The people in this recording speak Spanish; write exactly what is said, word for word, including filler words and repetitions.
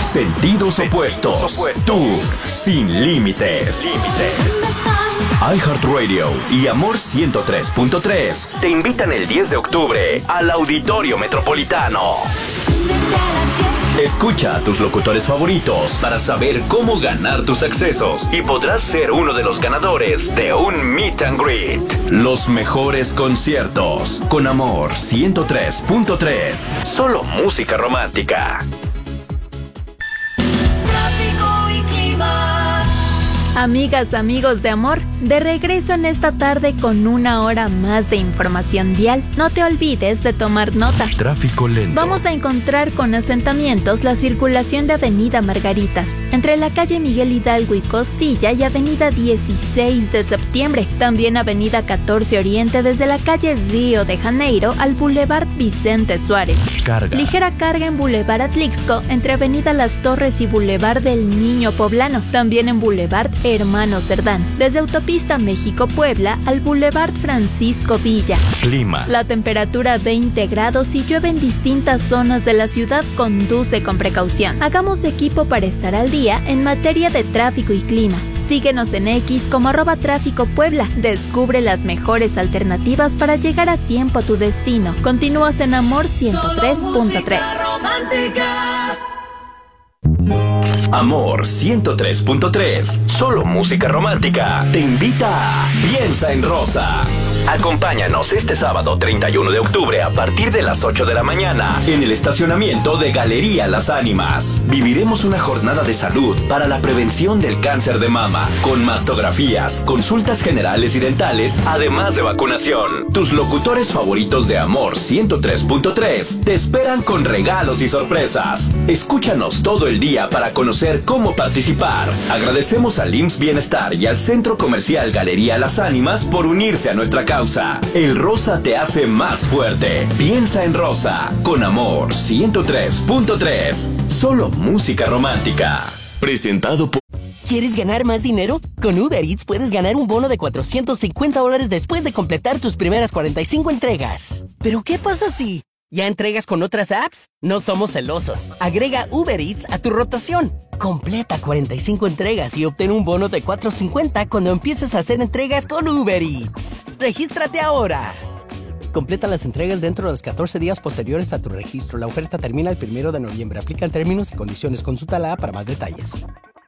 Sentidos opuestos. Tú, sin límites. iHeartRadio y Amor ciento tres punto tres te invitan el diez de octubre al Auditorio Metropolitano. Escucha a tus locutores favoritos para saber cómo ganar tus accesos y podrás ser uno de los ganadores de un Meet and Greet. Los mejores conciertos con Amor ciento tres punto tres. Solo música romántica. Amigas, amigos de Amor, de regreso en esta tarde con una hora más de información vial. No te olvides de tomar nota. Tráfico lento. Vamos a encontrar con asentamientos la circulación de Avenida Margaritas, entre la calle Miguel Hidalgo y Costilla y Avenida dieciséis de septiembre. También Avenida catorce Oriente desde la calle Río de Janeiro al Boulevard Vicente Suárez. Carga. Ligera carga en Boulevard Atlixco entre Avenida Las Torres y Boulevard del Niño Poblano. También en Boulevard Hermano Cerdán, desde Autopista México-Puebla al Boulevard Francisco Villa. Clima. La temperatura veinte grados y llueve en distintas zonas de la ciudad. Conduce con precaución. Hagamos equipo para estar al día en materia de tráfico y clima. Síguenos en X como arroba tráfico Puebla. Descubre las mejores alternativas para llegar a tiempo a tu destino. Continúas en Amor ciento tres punto tres. Amor ciento tres punto tres, solo música romántica, te invita a Piensa en Rosa. Acompáñanos este sábado treinta y uno de octubre a partir de las ocho de la mañana en el estacionamiento de Galería Las Ánimas. Viviremos una jornada de salud para la prevención del cáncer de mama, con mastografías, consultas generales y dentales, además de vacunación. Tus locutores favoritos de Amor ciento tres punto tres te esperan con regalos y sorpresas. Escúchanos todo el día para conocer cómo participar. Agradecemos al I M S S Bienestar y al Centro Comercial Galería Las Ánimas por unirse a nuestra causa. El rosa te hace más fuerte. Piensa en Rosa con Amor ciento tres punto tres. Solo música romántica. Presentado por... ¿Quieres ganar más dinero? Con Uber Eats puedes ganar un bono de cuatrocientos cincuenta dólares después de completar tus primeras cuarenta y cinco entregas. ¿Pero qué pasa si ya entregas con otras apps? No somos celosos. Agrega Uber Eats a tu rotación. Completa cuarenta y cinco entregas y obtén un bono de cuatrocientos cincuenta cuando empieces a hacer entregas con Uber Eats. ¡Regístrate ahora! Completa las entregas dentro de los catorce días posteriores a tu registro. La oferta termina el primero de noviembre. Aplican términos y condiciones. Consulta la app para más detalles.